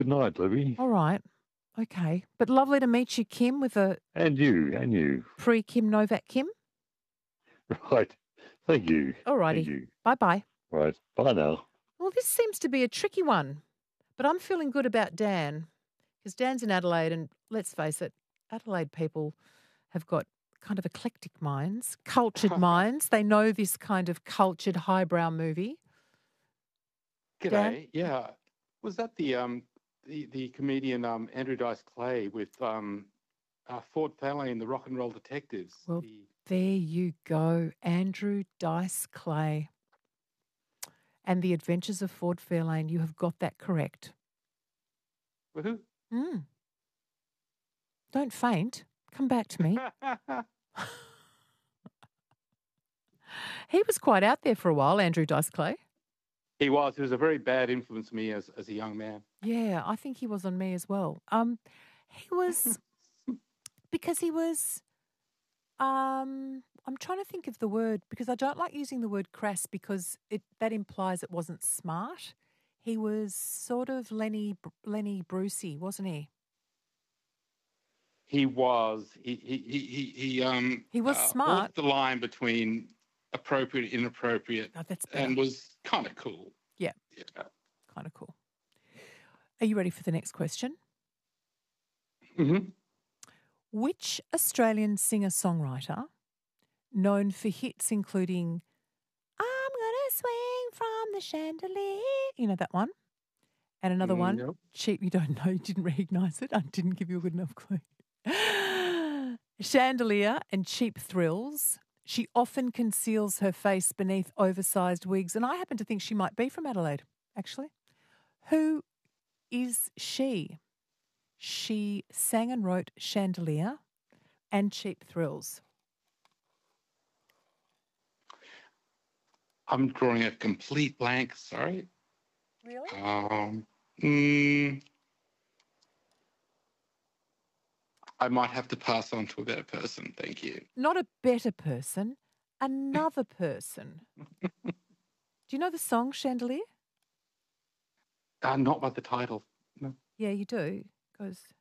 Good night, Libby. All right. Okay. But lovely to meet you, Kim, with a And you, and you. pre-Kim Novak Kim. Right. Thank you. All Thank righty. you. Bye-bye. Right. Bye now. Well, this seems to be a tricky one, but I'm feeling good about Dan because Dan's in Adelaide, and let's face it, Adelaide people have got kind of eclectic minds, cultured minds. They know this kind of cultured highbrow movie. Dan? G'day. Yeah. Was that the comedian Andrew Dice Clay with Ford Fairlane, the Rock and Roll Detectives? Well, there you go, Andrew Dice Clay. And The Adventures of Ford Fairlane. You have got that correct. Woohoo. Don't faint. Come back to me. He was quite out there for a while, Andrew Dice Clay. He was. He was a very bad influence on me as a young man. Yeah, I think he was on me as well. He was because he was. I'm trying to think of the word because I don't like using the word crass because that implies it wasn't smart. He was sort of Lenny Brucey, wasn't he? He was. He was smart. walked the line between appropriate, inappropriate, that's better. and was kind of cool. Yeah. Kind of cool. Are you ready for the next question? Mm-hmm. Which Australian singer-songwriter, known for hits including I'm Gonna Swing from the Chandelier, you know that one? And another one, Nope. Cheap, you don't know, you didn't recognise it. I didn't give you a good enough clue. Chandelier and Cheap Thrills. She often conceals her face beneath oversized wigs, and I happen to think she might be from Adelaide, actually. Who is she? She sang and wrote Chandelier and Cheap Thrills. I'm drawing a complete blank. Sorry. Really? I might have to pass on to a better person. Thank you. Not a better person, another person. Do you know the song Chandelier? Not by the title. No. Yeah, you do. It goes...